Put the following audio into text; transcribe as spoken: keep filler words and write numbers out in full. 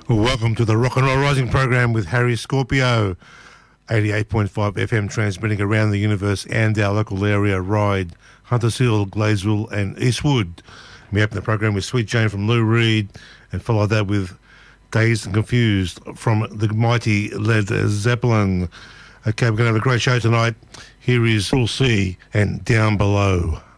Welcome to the Rock and Roll Rising program with Harry Scorpio, eighty-eight point five F M, transmitting around the universe and our local area, Ryde, Hunters Hill, Gladesville and Eastwood. We open the program with Sweet Jane from Lou Reed and follow that with Dazed and Confused from the mighty Led Zeppelin. Okay, we're going to have a great show tonight. Here is Full C and Down Below.